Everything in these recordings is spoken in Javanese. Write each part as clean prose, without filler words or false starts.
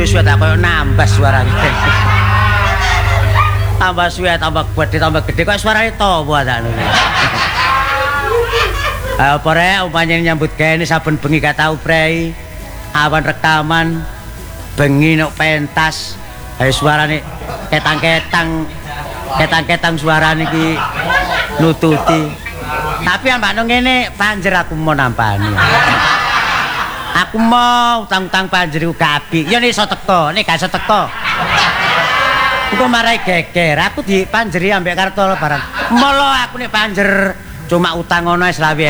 suwe tak koyo nambah suarane. Tambah suwe tambah gede kok suarane tawa tak ngono. Apa rek umpamane nyambut gawe saben bengi gak tau prei. Awan rekaman bengi nok pentas. Ayo suarane ketang-ketang suarane iki nututi. Tapi ambakno ngene panjer aku mau nampani. Aku mau utang-utang panjer iku gak apik. Ya nek iso teko, nek gak iso teko. Engko marai geger, aku dipanjeri ambek kartu barang. Molo aku nek panjer cuma utang ngono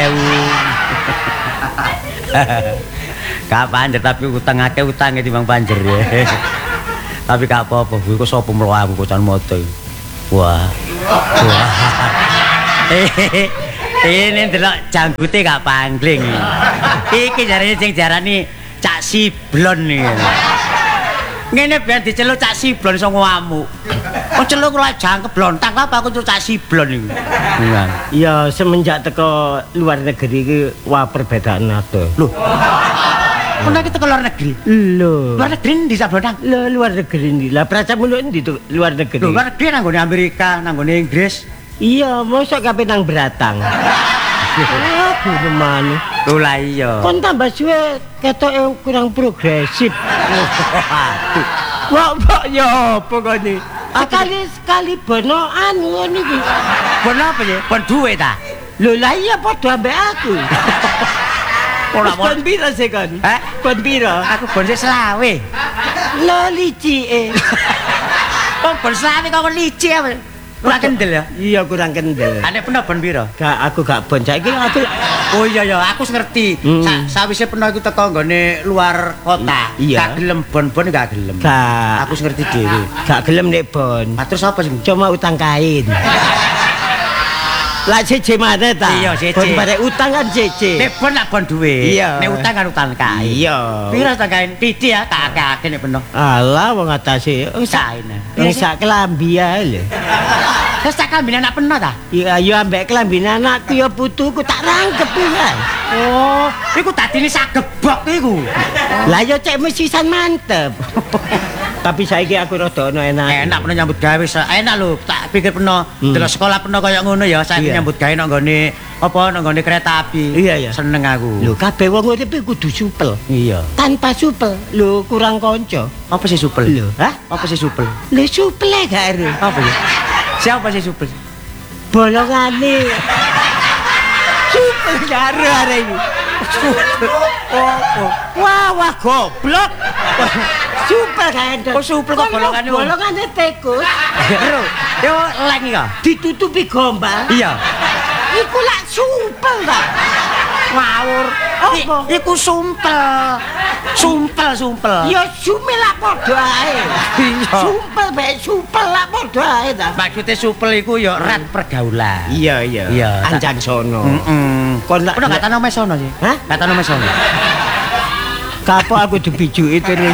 20.000. Gak panjer tapi utang akeh utange timbang panjer ya. Tapi gak apa-apa, kuwi kok sapa mlo aku kocan moto. Wah. Ini ndelok janggute gak pangling. Iki jarane sing jarani Cak Siblon iki. Ngene ben diceluk Cak Siblon iso ngamuk. Kok celuk ora jangkep blontang apa aku Cak Siblon iki. Iya, semenjak teko luar negeri iki wah perbedaan ada. Loh. Kok nek teko luar negeri? Lho. Luar negeri ndi sak blontang? Lho, luar negeri ndi. Lah pracamu ndi tuh luar negeri? Lho, luar negeri nanggone Amerika, nanggone Inggris. Iya, mosok kabeh nang Beratang. Aku demane. Lho lah iya. Kon tambah suwe ketoke kurang progresif. Wah, ya apa kene? Sekali bono anu ngene iki. Bon apa ya? Bon duwe ta? Lho lah iya padha ambek aku. Ora bon pira sih kon? Hah? Bon pira? Aku bon selawe. Lho licike. Oh, bon selawe kok licik apa? Kurang kendel ya? Iya kurang kendel. Ane peno bon pira? Aku gak bon saiki aku. Oh iya ya, aku ngerti. Sawise peno iku teko nggone luar kota. Iya. Gak gelem bon-bon gak gelem. Gak. Aku ngerti dhewe. Gak gelem nek bon. Terus apa sih? Cuma utang kain. Lah cece mate ta? Iya, cece. Bon bare utang kan cece. Nek bon nak bon duwe. Iya. Nek utang kan utang kain. Iya. Pira utang kain? Piti ya, tak akeh nek peno. Alah wong atase Kain. wong sak kelambi ae lho. Terus tak kambine anak peno ta? Iya, yo ambek kelambi anakku ya putuku tak rangkep ae. Oh, iku dadine sagebok iku. Lah yo cek mesisan mantep. Tapi saiki aku rada ono enak. Enak peno nyambut gawe, enak lho. Tak pikir peno delok sekolah peno kaya ngono ya, saiki nyambut gawe nang nggone apa nang nggone kereta api. Iya. Seneng aku. Lho kabeh wong urip kudu supel. Iya. Tanpa supel, lho kurang kanca. Apa sih supel? Lho, hah? Apa sih supel? Lho supel gak ero. Apa ya? Siapa sih supel? Bolongane. Supel gak ero arek iki. Wah goblok. Supel gak ero. Oh supel kok bolongane. Bolongane tikus. Ero. Yo lek iki kok. Ditutupi gombal. Iya. Iku lak supel ta. Ngawur. Apa? Iku sumpel. Sumpel. Ya sumel lak padha ae. Iya. Sumpel bae supel lak padha ae ta. Maksudnya supel iku ya rat pergaulan. Iya. Iya. Anjang sono. Kon lak gak tano mesono sih. Hah? Gak tano mesono. Kapo aku dibijuki terus.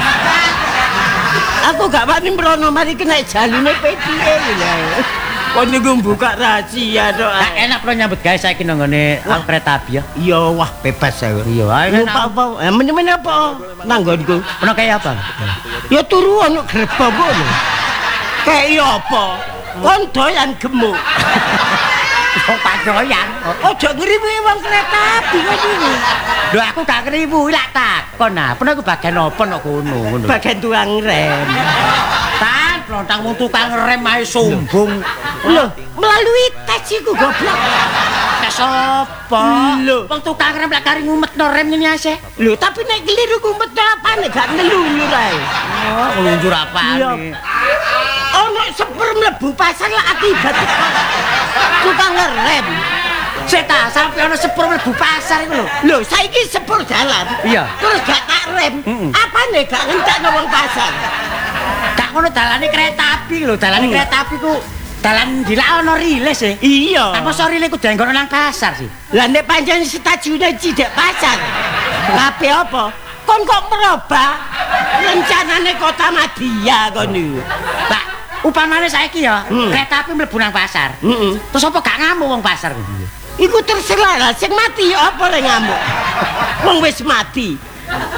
Aku gak wani mrono mari kena jalune PDE lho. Kon niku buka rahasia tok. Gak enak pernah nyambut gawe saiki nang nggone kereta api ya. Iya wah bebas aku. Iya, ayo apa? Men apa? Nanggonku. Pernah kayak apa? Ya turu ono gerbong ngono. Kayak apa? Kon doyan gemuk. Wong padoyan. Ojo ngriwi wong kereta api ngono. Lho aku gak kriwu lak takon nah. Pernah aku bagian apa nek kono ngono. Bagian tukang rem. Tan lontang wong tukang rem ae sombong. Lho, melalui tes iku goblok. Tes apa? Lho, wong tukang rem lak kari ngumetno rem ngene asih. Lho, tapi nek keliru ngumetno apane gak ngelulur ae. Oh, ngelunjur apane? Ono sepur mlebu pasar lak akibat tukang rem. Seta sampe ono sepur mlebu pasar iku lho. Lho, saiki sepur jalan. Iya. Terus gak tak rem. Apane gak ngentekno wong pasar? Gak ngono dalane kereta api lho, dalane kereta api ku dalan dilak ono rilis e. Iya. Apa sore rilis ku dengkon nang pasar sih. Lah nek pancen stasiune Cidek Pasar. Kabeh apa? Kon kok merubah rencanane Kota Madia kon niku. Lah, upamane saiki ya, kereta api mlebu nang pasar. Terus apa gak ngamuk wong pasar kuwi? Iku terserah lah, sing mati ya apa le ngamuk. Wong wis mati.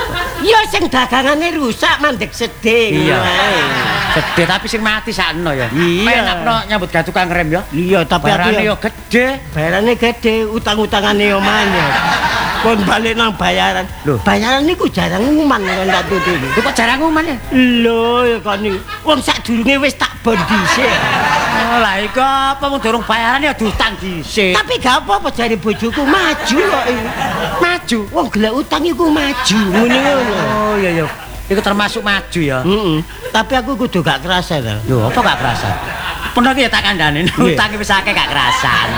Ya sing dagangane rusak mandek sedih. Iya. Gede tapi sing mati sakno ya. Iya. Penakno nyambut gawe tukang rem ya. Iya, tapi aku Barane ya yo gede. bayarane gede, utang-utangane yo manyak. Kon balik nang bayaran. Loh. Bayaran niku jarang nguman kon tak tutupi. Lu kok jarang nguman ya? Lho ya kon niku. Wong sadurunge wis tak bon dhisik. Oh, lah iku apa mung durung bayaran ya diutang dhisik. Tapi gak apa-apa jare bojoku maju kok iki. Maju. Wong gelek utang iku maju ngene ngono. Oh iya iya. Iku termasuk maju ya. Heeh. Tapi aku kudu gak kerasa to. Lho, apa gak kerasa? Peno iki ya tak kandhane, utange wis akeh gak kerasan.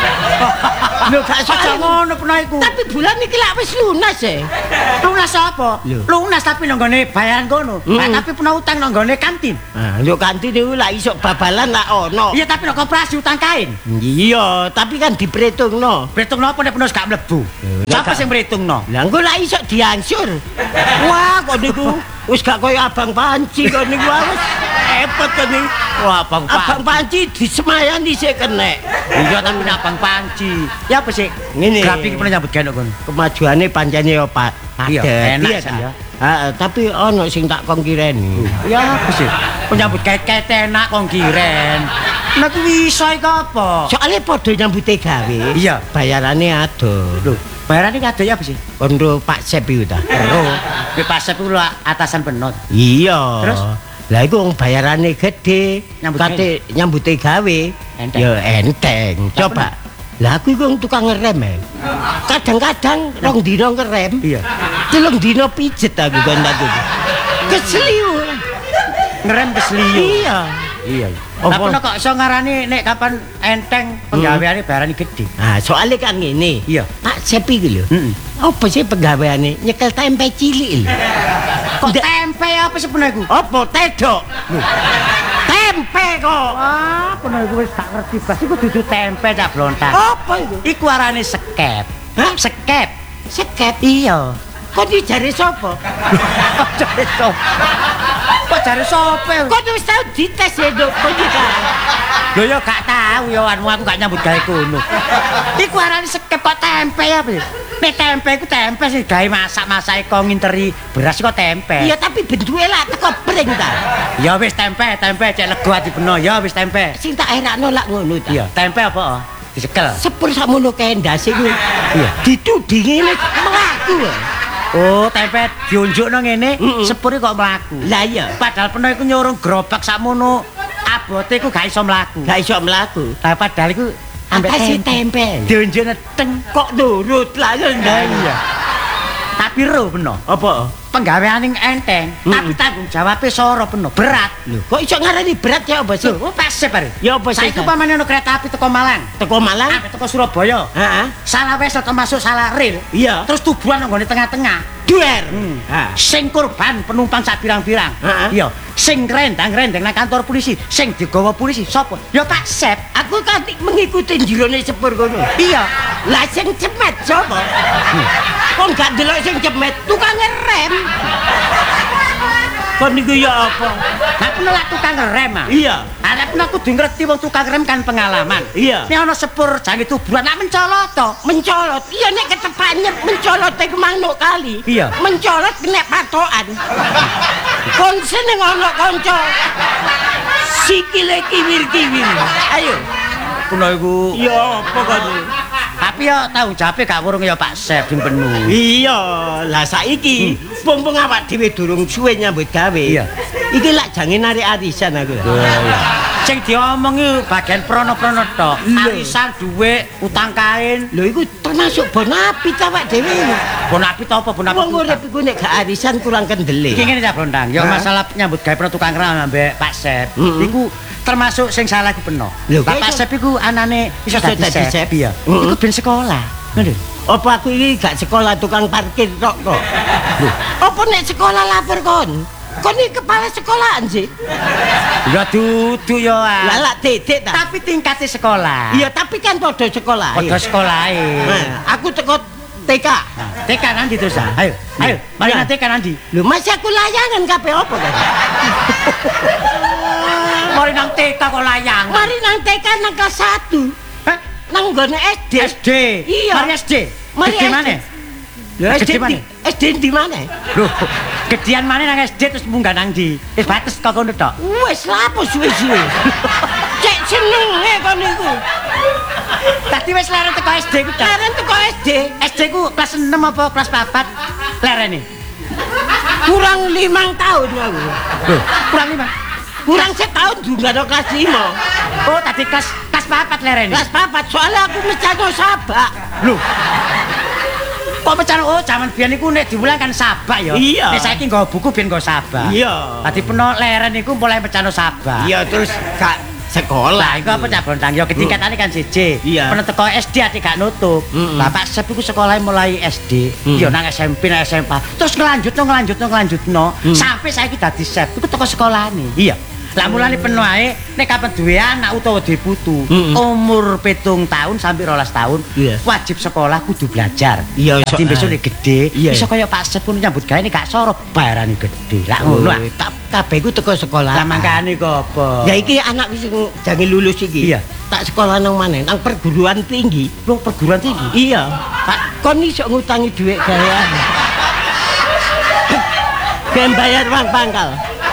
Lho gak Aja soal ngono peno iku. Tapi bulan iki lak wis lunas e. Lunas apa? Lho. Lunas tapi nang gone bayaran kono. Tapi peno utang nang gone kantin. Ah, lho kantin niku lak iso babalan lak ono. Iya tapi nang koperasi utang kain. Iya, tapi kan diperhitungno. Berhitung napa nek peno gak mlebu? Siapa sing berhitungno? Lah engko lak iso diangsur. Wah, kok niku wis gak koyo abang panci kok niku wis repot kok niku. Wah, Abang Abang panci disemayani sik kenek. Iya tapi nek Abang Panci. Ya apa sih? Ngene. Grafi iki pernah nyambut gawe kono. Kemajuane pancene yo Pak. Iya, enak kan ya. Heeh, tapi ono sing tak kongkireni. Ya apa sih? Penyambut gawe enak kong kiren. Nek kuwi iso iku apa? Soale padha nyambute gawe. Iya. Bayarane ado. Lho, bayaran iki ada ya apa sih? Kondo Pak Sep iku ta. Ero. Ki pasep iku lho atasan penot. Iya. Terus? Lah iku wong bayarane gede, kate nyambute gawe. Enteng. Ya enteng. Coba. Lah aku iku wong tukang ngerem. Kadang-kadang rong dina ngerem. Iya. Telung dina pijet aku kon tak tuku. Keseliu. Ngerem keseliu. Iya. Iya. Apa? Lah kok iso ngarani nek kapan enteng penggaweane bayaran gede. Nah, soalnya kan ngene. Iya. Pak Sepi iki lho. Heeh. Apa sih penggaweane? Nyekel tempe cilik lho. Kok tempe apa sebenarnya iku? Apa tedok? Tempe kok. Wah, peno iku wis tak ngerti blas iku dudu tempe cak blontar. Apa itu? Iku arane sekep. Hah? Sekep. Sekep. Iya. Kok dijare sapa? Kok jare sapa? Kok jare sapa? Kok wis tau dites ya, Dok? Kok iki Lho ya gak tahu ya anmu aku gak nyambut gawe kono. Iku arane sekep kok tempe ya, Bro. Nek tempe iku tempe sing gawe masak-masake kok nginteri beras kok tempe. Iya, tapi bentuke lak teko pring ta. Ya wis tempe cek lego ati beno. Ya wis tempe. Sing tak erakno lak ngono ta. Iya, tempe apa? Disekel. Sepur sakmono kae ndase iku. Iya. Ditudingi nek mlaku. Oh, tempe diunjukno ngene, sepure kok mlaku. Lah iya, Padahal peno iku nyurung gerobak sakmono, abote iku gak iso mlaku. gak iso mlaku. Lah padahal iku ambek Apa sih tempe? diunjukno teng. Kok nurut lah ya ndak. Iya. Tapi ro peno. Apa? Penggaweane enteng, tapi tanggung jawabnya soro peno, berat. Lho, kok iso ngarani berat ya apa sih? Lho, pasep are. Ya apa sih? Saiki pamane ono kereta api teko Malang, Teko Malang? sampai teko Surabaya. Heeh. Salah wes termasuk salah rel. Iya. Terus tubuhan nang gone tengah-tengah. Duer. Sing korban penumpang sak pirang-pirang. Heeh. Iya, sing rendang-rendang nang kantor polisi, sing digawa polisi sapa? Ya Pak Sep. Aku kan mengikuti jirone sepur kono. Iya. Lah sing cemet sapa? Kok gak delok sing cemet, tukang ngerem. Kon niku ya apa? Nah, penolak tukang rem ah. Iya. Arep aku kudu ngerti wong tukang rem kan pengalaman. Iya. Nek ana sepur jange tubuhan nak mencolot to. Mencolot. Iya nek ketepane mencolot teh manuk kali. Iya. Mencolot kena patokan. Kon seneng ana kanca. Sikile kiwir-kiwir. Ayo. Kuno iku. Ya apa kon? Tapi ya tanggung jawabnya gak kurung ya Pak Sep sing penuh. Iya, lah saiki mumpung awak dhewe durung suwe nyambut gawe. Iya. Iki lak jange narik arisan aku. Sing diomongi bagian prono-prono tok. Arisan dhuwit, utang kain. Lho iku termasuk bon api ta awak dhewe. Bon api to apa bon api? Wong urip iku nek gak arisan kurang kendele. Iki ngene ya Brondang, ya masalah nyambut gawe pro tukang rem ambek Pak Sep. Iku termasuk sing salah iku peno. Lho, Pak Sep iku anane iso dadi dadi Sep. Sep iya. Iku ben sekolah. Ngono. Apa aku iki gak sekolah tukang parkir tok kok? Apa nek sekolah lapor kon? Kon iki kepala sekolahan sih. Ya dudu ya. Lah lak dedek ta. Tapi tingkate sekolah. Iya, tapi kan padha sekolah. Padha sekolahe. Nah, aku teko TK. TK nanti terus. Ayo, ayo. Mari nanti TK nanti. Lho, masih aku layangan kabeh apa kan? Mari nang TK kok layang. Mari nang TK nang kelas 1. Hah? Nang nggone SD. SD. Iya. Mari SD. Mari SD SD. mana? Lho, Gede SD mana? SD di mana? Lho, gedian maneh nang SD terus munggah nang ndi? Bates kok ngono tok. Wes lapo suwe-suwe. Cek senenge kon niku. Tadi wis leren teko SD ku tok. Leren teko SD. SD ku kelas 6 apa kelas 4 lerene? Kurang 5 tahun aku. Loh, kurang 5. Kurang setahun juga ada kelas 5. Oh, tadi kelas 4 lerene. Kelas 4 soalnya aku mecano sabak. Loh. Kok mecano jaman biyen iku nek diulang kan sabak ya. Iya. Nek saiki nggo buku ben nggo sabak. Iya. Tadi peno leren iku mulai mecano sabak. Iya terus gak sekolah. Lah iku apa Cak Bontang? Ya ketingkatane kan siji. Iya. Peno teko SD ati gak nutup. Lah Pak Sep iku sekolahnya mulai SD, ya nang SMP, nang SMA. Terus ngelanjutno sampai saiki dadi Sep. Iku teko sekolahane. Iya. Lah mulane peno ae nek kapan duwe anak utawa duwe putu, umur 7 tahun sampai 12 tahun, wajib sekolah kudu belajar. Iya, dadi besok nek gede, iso kaya Pak Sep pun nyambut gawe nek gak soro barane gede. Lah ngono. Kabeh ku teko sekolah. Lah mangkane kok apa? Ya iki anak wis jange lulus iki. Iya. Tak sekolah nang maneh, nang perguruan tinggi. Loh, perguruan tinggi? Iya. Pak, kon iso ngutangi dhuwit gawean. Ben bayar uang pangkal.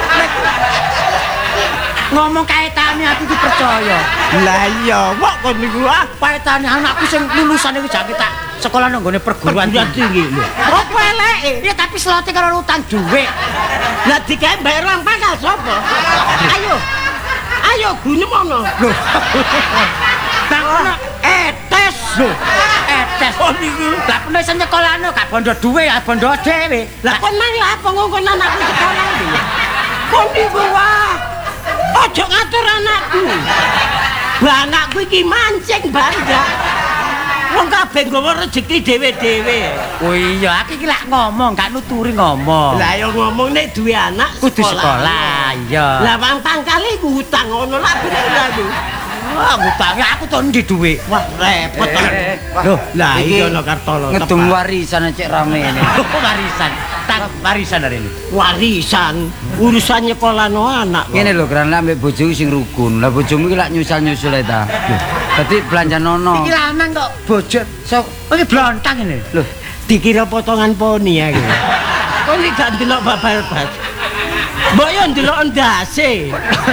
Ngomong kaitane aku iki percaya. Lah iya, kok kon niku Kaitane anakku sing lulusan iki jake tak sekolah nang gone perguruan tinggi lho. Apa eleke? Ya tapi selote karo utang dhuwit. Lah digawe bayar uang pangkal sapa? Ayo. Ayo gune mono. Lho. Nang ono etes lho. Etes. Oh niku. Lah penuh sing nyekolahno gak bondo dhuwit, ya bondo dhewe. Lah kon mang apa ngongkon anakku sekolah iki? Kon niku wah. Ojo ngatur anakku. Lah anakku iki mancing bandak. Wong kabeh nggawa rezeki dhewe-dhewe. Oh iya, aku iki lak ngomong, gak nuturi ngomong. Lah ya ngomong nek duwe anak kudu sekolah, iya. Lah wong pangkale iku utang ngono lak bener aku. Wah, ngutangi aku to ndi dhuwit. Wah, repot. Loh, lah iki ono kartolo. Ngedung warisan cek rame ini. Warisan. Tak warisan hari ini. Warisan urusan nyekolahno anak. Ngene lho, karena ambek bojoku sing rukun. Lah bojomu iki lak nyusul-nyusul ta. Dadi belanja nono. Iki lanang kok bojo. Sok, iki blontang ini. Lho, Dikira potongan poni ya. Kok iki gak ndelok babal-bal. Mbok yo ndelok ndase.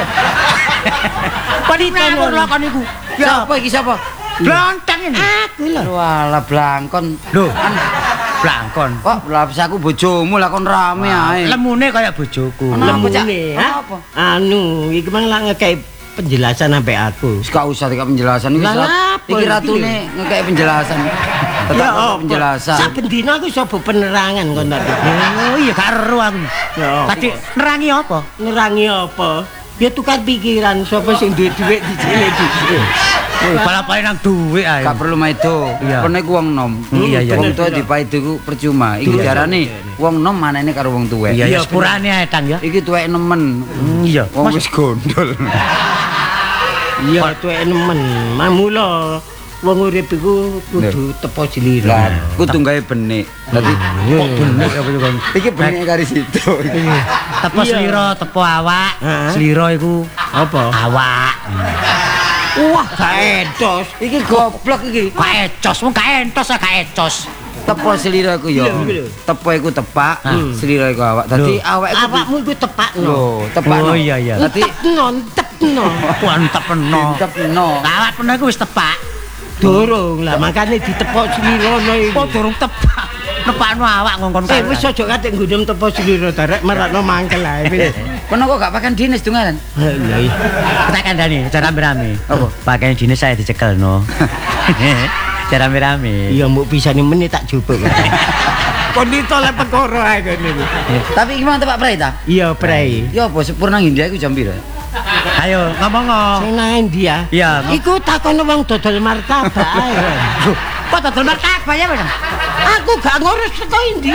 Wanita ngono kon niku. siapa iki siapa? Blontang ini. Aku lho. Walah blangkon. Lho, blangkon. Kok lapis aku bojomu lah kon rame ae. Lemune kaya bojoku. Lemune. Apa? Anu, iki mang lak ngekei penjelasan sampai aku. Gak usah dikak penjelasan iki. Iki ratune ngekek penjelasan. Tetap penjelasan. Saben dina aku coba penerangan kon tak. Oh iya karo aku. Tadi nerangi apa? Nerangi apa? Ya tukar pikiran sapa sing duwe dhuwit dijile-dijile. Balapan nang dhuwit ae. Gak perlu maido. Kono iku wong nom. Iya. Wong tuwa dipaido iku percuma. Iki diarani wong nom manene karo wong tuwek. Iya, sepurane ae Tang ya. Iki tuwek nemen. Iya. Wong wis gondol. Iya, tuwek nemen. Mamula wong urip iku kudu tepo jiliran. Kudu gawe benik. Dadi Kok bener apa yo kon? iki benik kari situ. Tepo slira, tepo awak. Slira iku Apa? awak. Wah, gak edos. Iki goblok iki. Gak ecos, wong gak entos gak ecos. Tepo selira iku ya. Tepo iku tepak, selira iku awak. Dadi awak iku Awakmu iku tepakno. lho, tepakno. Oh iya. Dadi Tepno. Mantep peno. tepno. Awak peno iku wis tepak. Dorong lah, makane ditepok silirono iki. Kok durung tepak. Nepakno awak ngongkon kae. Wis aja katik ngundum tepo siliro tarek marakno mangkel ae. Kono kok gak pakan dinis dungaran? Iya. Kita kandhani cara rame-rame. Apa? Pakaian dinis saya dicekelno. Cara rame-rame. Iya mbok pisane menit tak jupuk. Kon ditolak perkara ae kene iki. Tapi gimana Pak Prai ta? Iya, Prai. Ya apa sepurna India iku jam pira? Ayo ngomong. Sing nang India. Iya. Iku takono wong dodol martabak ae. Kok dodol martabak ya, Bang? Aku gak ngurus teko India.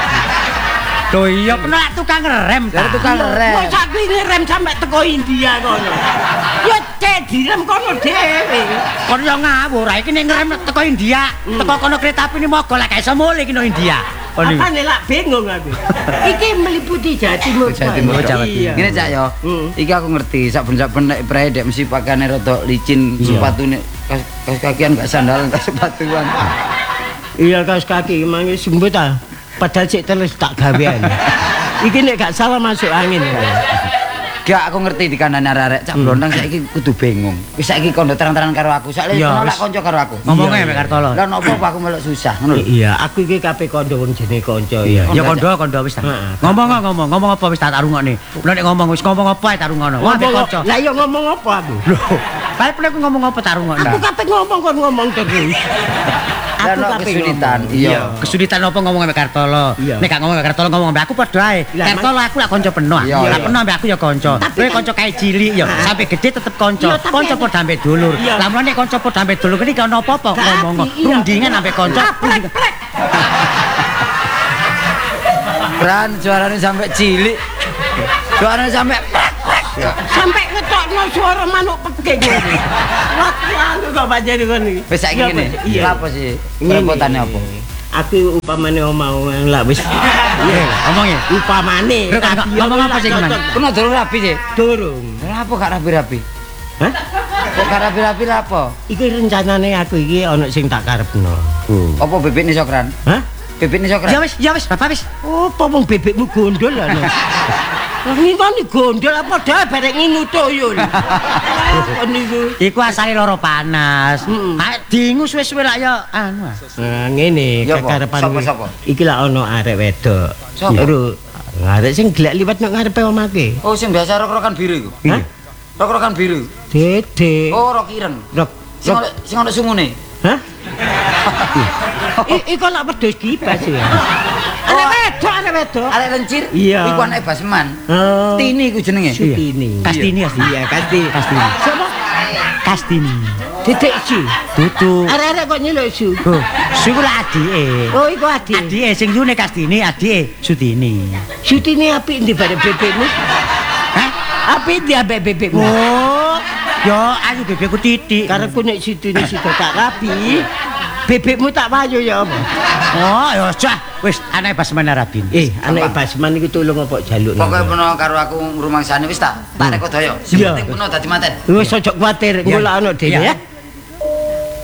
Loh iya pernah tukang rem ta. Tukang rem. Kok sak ngerem sampe teko India kono. Ya cek direm kono dhewe. Kon yo ngawur, iki nek ngerem teko India, teko kono kereta api ini mogol lek gak iso mulih ki no India. Apa nek lak bingung aku. Iki meliputi Jawa Timur. Jawa Timur. Iya. Ngene Cak yo. Iki aku ngerti saben-saben nek Prai dek mesti pakane rada licin, sepatune kakian gak sandalan, gak sepatuan. Iya kaos kaki mangke sembut ah. Padahal sik terus tak gawean. Iki nek gak salah masuk angin. Gak aku ngerti dikandani arek-arek cak blondang saiki kudu bingung. Wis saiki kondo terang-terangan karo aku. Soale kono lak kanca karo aku. Ngomongnya mek Kartolo. Lah nopo aku melok susah ngono lho. Iya, aku iki kabeh kondo wong jenenge kanca Ya kondo wis ta. Ngomong apa wis tak rungokne. Lah nek ngomong wis ngomong apa tak rungokno. Wah kanca. Lah iya ngomong apa aku? Lho, bae aku ngomong apa tak rungokno. Aku kabeh ngomong kon ngomong terus. Aku kesulitan. Iya. Kesulitan apa ngomong mek Kartolo. Nek gak ngomong mek Kartolo ngomong mek aku padha ae. Kartolo aku lak kanca penuh. Lah penuh mek aku ya kanca. Kowe kanca kae cilik ya, sampai gede tetep kanca. Kanca padha ambek dulur. Lah mulane nek kanca padha ambek dulur iki ono apa-apa ngomong. Rundingan ambek kanca. Bran suarane sampai cilik. Suarane sampai sampai ngetokno suara manuk pegeng ngene. Waktu kok panjene kon iki. wis saiki ngene. Lha apa sih? Repotane apa? Aku upamane omong lah wis. Iya, omongnya. Upamane. Ngomong apa sih man? Kono durung rapi sih. Durung. Lah apa gak rapi-rapi? Hah? Kok gak rapi-rapi lah apa? Iki rencanane aku iki ana sing tak karepno. Apa bebek nih Sokran? Hah? Bebek nih Sokran? Ya wis, Bapak wis. Apa wong bebekmu gondol lho. Ngene gondol apa dah bareng nginu toyo. Niku. Iku asale loro panas. Dingu suwe-suwe lak ya anu. Ngene kekarepan. Iki lak ana arek wedok. Lho, arek sing gelek liwat nang ngarepe omake. Oh, sing biasa rok-rokan biru iku. Hah? Rok-rokan biru. Dede. Oh, rok ireng. Sing ono sungune. Hah? Iku lak wedhus kibas ya. Arek wedok. Arek lencir. Iya. Iku anake Basman. Oh. Tini iku jenenge. Sutini. Kastini asli. Iya, Kastini. Siapa? Kastini. Titik Su. Tutu. Arek-arek kok nyeluk Su. Oh, Su ku lak adike. Oh, iku adik. Adike sing yune Kastini, adike Sutini. Sutini apik ndi bare bebekmu? Hah? Apik ndi ambek bebekmu? Oh, yo ayu bebekku titik. Karepku nek Sutini sida tak rapi, bebekmu tak payu ya apa? Oh, yo cah, wis anake Basman Arabin. Anak Basman iku tulung apa jaluk. Pokoke peno karo aku ngrumangsane wis tak rekodaya. Sing penting peno dadi manten. Wis aja kuwatir, engko lak ana dhewe ya.